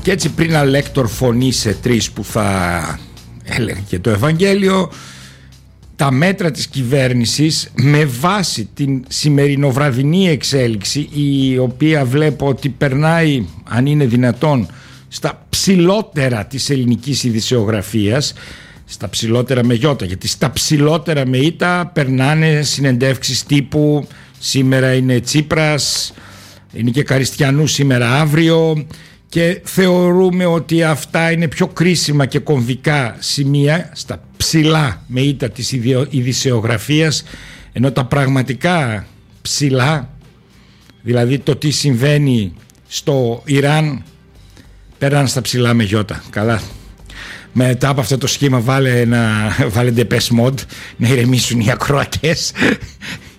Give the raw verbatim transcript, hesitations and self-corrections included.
Και έτσι πριν αλέκτορ φωνή σε τρεις που θα έλεγε και το Ευαγγέλιο, τα μέτρα της κυβέρνησης με βάση την σημερινοβραδινή εξέλιξη, η οποία βλέπω ότι περνάει, αν είναι δυνατόν, στα ψηλότερα της ελληνικής ειδησεογραφίας, στα ψηλότερα με γιώτα, γιατί στα ψηλότερα με ήττα περνάνε συνεντεύξεις τύπου σήμερα είναι Τσίπρας, είναι και Καριστιανού σήμερα αύριο, και θεωρούμε ότι αυτά είναι πιο κρίσιμα και κομβικά σημεία στα ψηλά με ήττα της ειδησεογραφίας, ενώ τα πραγματικά ψηλά, δηλαδή το τι συμβαίνει στο Ιράν, πέραν στα ψηλά με γιώτα. Καλά, μετά από αυτό το σχήμα βάλε, ένα, βάλε Depeche Mode να ηρεμήσουν οι ακροατές.